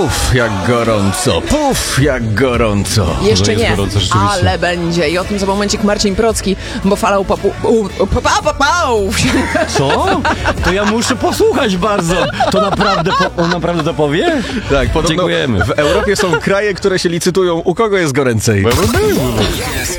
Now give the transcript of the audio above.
Puf, jak gorąco, puf, jak gorąco. Jeszcze jest nie, gorąco, rzeczywiście. ale będzie. I o tym za momencik Marcin Procki, bo falał Co? To ja muszę posłuchać bardzo. To naprawdę, on naprawdę to powie? Tak, podobno Dziękujemy. w Europie są kraje, które się licytują, u kogo jest goręcej.